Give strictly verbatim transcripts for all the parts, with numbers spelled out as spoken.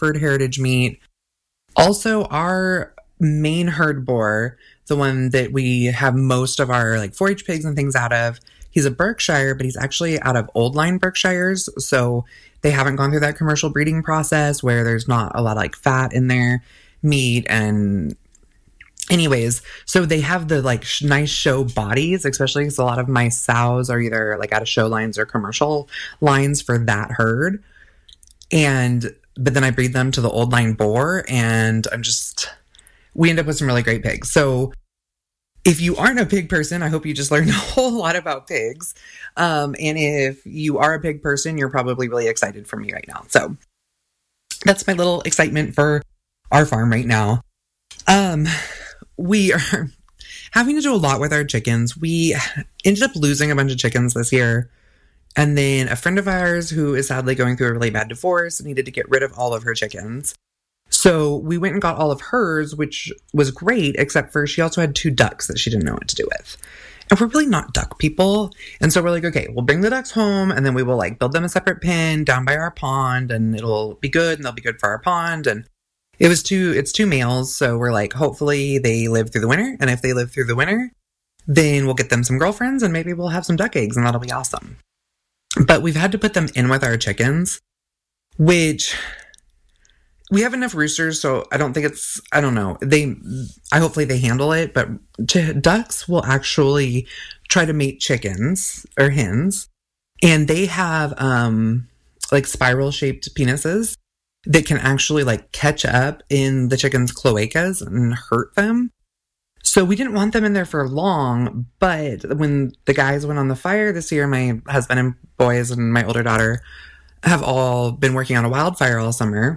Hereford heritage meat. Also, our main herd boar, the one that we have most of our like four H pigs and things out of, he's a Berkshire, but he's actually out of old line Berkshires. So they haven't gone through that commercial breeding process where there's not a lot of like fat in their meat. And anyways, so they have the like sh- nice show bodies, especially because a lot of my sows are either like out of show lines or commercial lines for that herd. And, but then I breed them to the old line boar, and I'm just, we end up with some really great pigs. So if you aren't a pig person, I hope you just learned a whole lot about pigs. Um, and if you are a pig person, you're probably really excited for me right now. So that's my little excitement for our farm right now. Um, we are having to do a lot with our chickens. We ended up losing a bunch of chickens this year. And then a friend of ours who is sadly going through a really bad divorce needed to get rid of all of her chickens. So we went and got all of hers, which was great, except for she also had two ducks that she didn't know what to do with. And we're really not duck people. And so we're like, okay, we'll bring the ducks home, and then we will like build them a separate pen down by our pond, and it'll be good, and they'll be good for our pond. And it was two, it's two males. So we're like, hopefully they live through the winter. And if they live through the winter, then we'll get them some girlfriends, and maybe we'll have some duck eggs, and that'll be awesome. But we've had to put them in with our chickens, which we have enough roosters, so I don't think it's, I don't know. They, I hopefully they handle it, but ch- ducks will actually try to mate chickens or hens, and they have um like spiral shaped penises that can actually like catch up in the chicken's cloacas and hurt them. So we didn't want them in there for long, but when the guys went on the fire this year, my husband and boys and my older daughter have all been working on a wildfire all summer.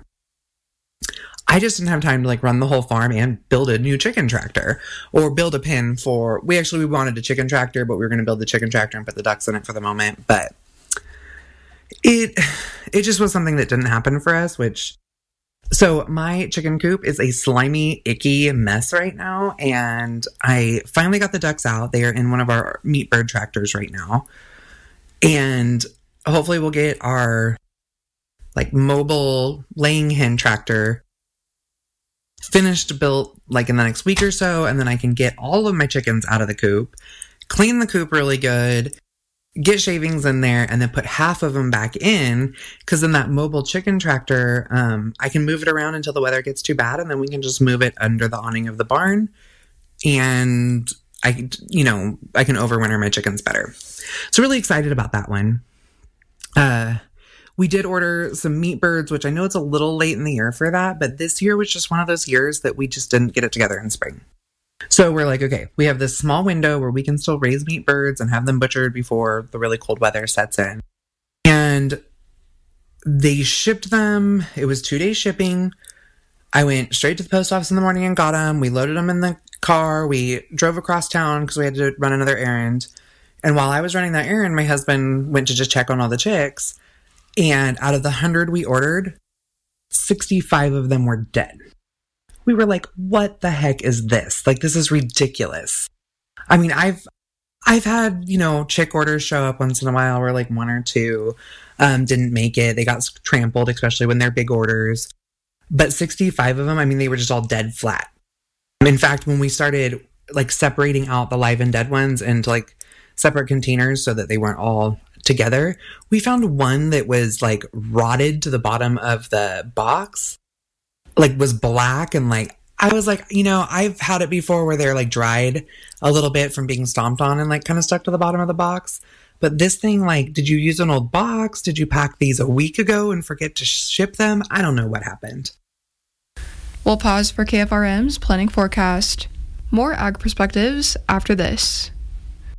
I just didn't have time to like run the whole farm and build a new chicken tractor or build a pen for, we actually we wanted a chicken tractor, but we were going to build the chicken tractor and put the ducks in it for the moment. But it, it just was something that didn't happen for us, which, so my chicken coop is a slimy, icky mess right now. And I finally got the ducks out. They are in one of our meat bird tractors right now. And hopefully we'll get our like mobile laying hen tractor finished, built like in the next week or so. And then I can get all of my chickens out of the coop, clean the coop really good, get shavings in there, and then put half of them back in. Because in that mobile chicken tractor, um, I can move it around until the weather gets too bad, and then we can just move it under the awning of the barn. And I, you know, I can overwinter my chickens better. So really excited about that one. Uh, we did order some meat birds, which I know it's a little late in the year for that, but this year was just one of those years that we just didn't get it together in spring. So we're like, okay, we have this small window where we can still raise meat birds and have them butchered before the really cold weather sets in. And they shipped them. It was two days shipping. I went straight to the post office in the morning and got them. We loaded them in the car. We drove across town because we had to run another errand. And while I was running that errand, my husband went to just check on all the chicks. And out of the hundred we ordered, sixty-five of them were dead. We were like, what the heck is this? Like, this is ridiculous. I mean, I've, I've had, you know, chick orders show up once in a while where like one or two, um, didn't make it. They got trampled, especially when they're big orders, but sixty-five of them, I mean, they were just all dead flat. In fact, when we started like separating out the live and dead ones into like separate containers so that they weren't all together, we found one that was like rotted to the bottom of the box. Like was black, and like I was like, you know, I've had it before where they're like dried a little bit from being stomped on and like kind of stuck to the bottom of the box. But this thing, like, did you use an old box? Did you pack these a week ago and forget to ship them? I don't know what happened. We'll pause for K F R M's planning forecast. More ag perspectives after this.